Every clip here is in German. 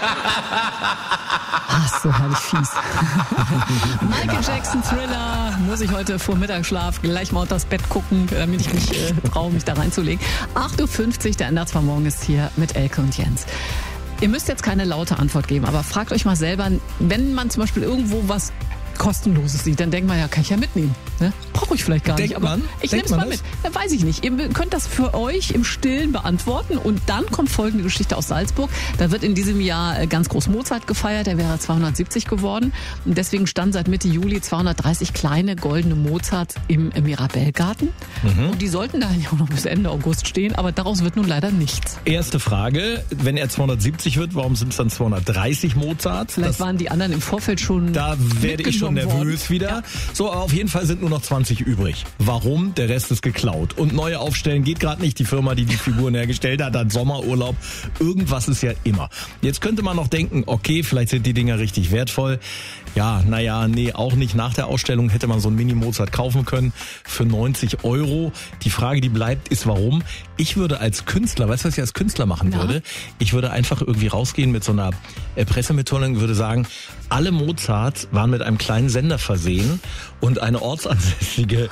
Ach, so herrlich fies. Michael Jackson Thriller muss ich heute vor Mittagsschlaf gleich mal unter das Bett gucken, damit ich mich traue, mich da reinzulegen. 8.50 Uhr, der Änderts von morgen ist hier mit Elke und Jens. Ihr müsst jetzt keine laute Antwort geben, aber fragt euch mal selber, wenn man zum Beispiel irgendwo was Kostenloses sieht, dann denkt man, ja, kann ich ja mitnehmen. Ne? Brauche ich vielleicht gar nicht, aber ich nehme es mal mit. Ja, weiß ich nicht. Ihr könnt das für euch im Stillen beantworten und dann kommt folgende Geschichte aus Salzburg. Da wird in diesem Jahr ganz groß Mozart gefeiert, der wäre 270 geworden und deswegen standen seit Mitte Juli 230 kleine goldene Mozarts im Mirabellgarten und die sollten da ja auch noch bis Ende August stehen, aber daraus wird nun leider nichts. Erste Frage, wenn er 270 wird, warum sind es dann 230 Mozarts? Vielleicht waren die anderen im Vorfeld schon Da werde ich schon nervös wieder. Ja. So, aber auf jeden Fall sind nur noch 20 übrig. Warum? Der Rest ist geklaut. Und neue aufstellen geht gerade nicht. Die Firma, die Figuren hergestellt hat Sommerurlaub. Irgendwas ist ja immer. Jetzt könnte man noch denken, okay, vielleicht sind die Dinger richtig wertvoll. Ja, nee, auch nicht. Nach der Ausstellung hätte man so einen Mini-Mozart kaufen können für 90 €. Die Frage, die bleibt, ist warum. Ich würde als Künstler, weißt du, was ich als Künstler machen würde? Ich würde einfach irgendwie rausgehen mit so einer Pressemitteilung und würde sagen, alle Mozarts waren mit einem kleinen Sender versehen und ein ortsansässiger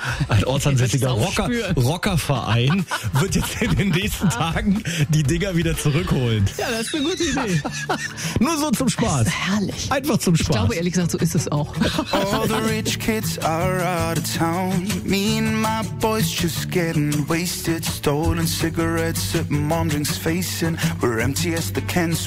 Rockerverein wird jetzt in den nächsten Tagen die Dinger wieder zurückholen. Ja, das ist eine gute Idee. Nur so zum Spaß. Das ist herrlich. Einfach zum Spaß. Ich glaube, ehrlich gesagt, so ist es auch. All the rich kids are out of town. Me and my boys just getting wasted. Stolen cigarettes at mom drinks facing. We're empty as the cans.